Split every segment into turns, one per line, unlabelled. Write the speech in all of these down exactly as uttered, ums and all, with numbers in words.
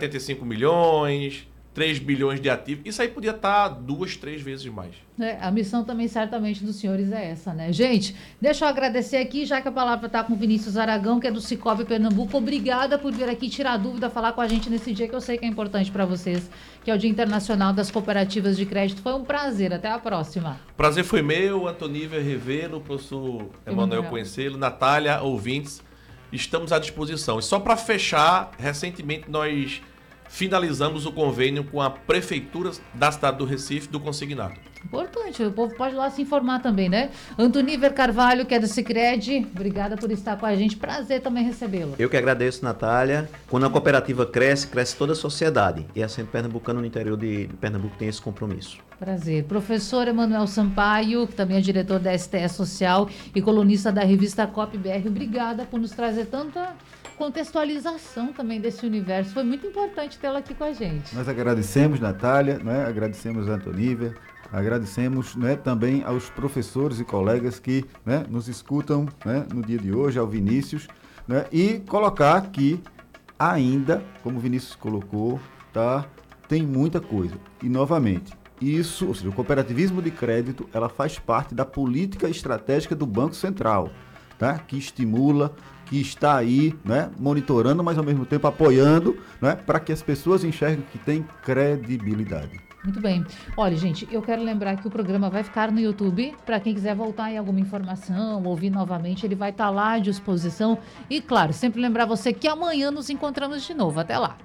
setenta e cinco milhões, três bilhões de ativos. Isso aí podia estar duas, três vezes mais.
É, a missão também certamente dos senhores é essa, né? Gente, deixa eu agradecer aqui, já que a palavra está com o Vinícius Aragão, que é do Cicobi Pernambuco. Obrigada por vir aqui tirar dúvida, falar com a gente nesse dia que eu sei que é importante para vocês, que é o Dia Internacional das Cooperativas de Crédito. Foi um prazer, até a próxima.
Prazer foi meu, Antoníver Revelo, professor Emanuel Coencelo, Natália, ouvintes, estamos à disposição. E só para fechar, recentemente nós finalizamos o convênio com a Prefeitura da cidade do Recife do consignado.
Importante, o povo pode ir lá se informar também, né? Antoníver Carvalho, que é do Sicredi, obrigada por estar com a gente, prazer também recebê-lo.
Eu que agradeço, Natália. Quando a cooperativa cresce, cresce toda a sociedade. E a Centro Pernambucano no interior de Pernambuco tem esse compromisso.
Prazer. Professor Emanuel Sampaio, que também é diretor da S T E Social e colunista da revista Cop B R, obrigada por nos trazer tanta contextualização também desse universo. Foi muito importante tê-la aqui com a gente.
Nós agradecemos, Natália, né? Agradecemos a Antoníver, agradecemos, né, também aos professores e colegas que, né, nos escutam, né, no dia de hoje, ao Vinícius, né, e colocar que ainda, como o Vinícius colocou, tá, tem muita coisa. E, novamente, isso, ou seja, o cooperativismo de crédito, ela faz parte da política estratégica do Banco Central, tá, que estimula, que está aí, né, monitorando, mas ao mesmo tempo apoiando, né, para que as pessoas enxerguem que tem credibilidade.
Muito bem. Olha, gente, eu quero lembrar que o programa vai ficar no YouTube. Para quem quiser voltar em alguma informação, ouvir novamente, ele vai estar lá à disposição. E, claro, sempre lembrar você que amanhã nos encontramos de novo. Até lá.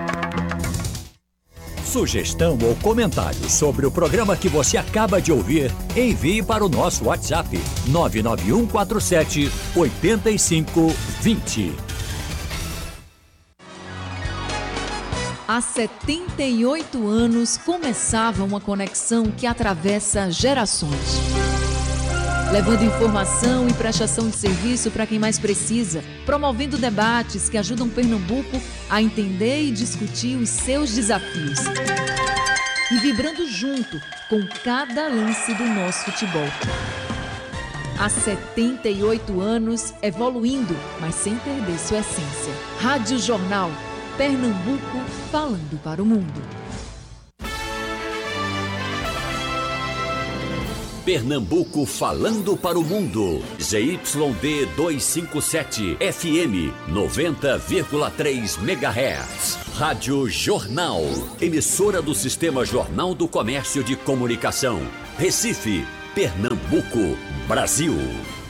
Sugestão ou comentário sobre o programa que você acaba de ouvir, envie para o nosso WhatsApp nove nove um quatro sete oito cinco dois zero.
Há setenta e oito anos começava uma conexão que atravessa gerações, levando informação e prestação de serviço para quem mais precisa, promovendo debates que ajudam Pernambuco a entender e discutir os seus desafios e vibrando junto com cada lance do nosso futebol. Há setenta e oito anos evoluindo, mas sem perder sua essência. Rádio Jornal, Pernambuco falando para o mundo.
Pernambuco falando para o mundo. Z Y D duzentos e cinquenta e sete, F M noventa vírgula três megahertz. Rádio Jornal, emissora do Sistema Jornal do Comércio de Comunicação. Recife, Pernambuco, Brasil.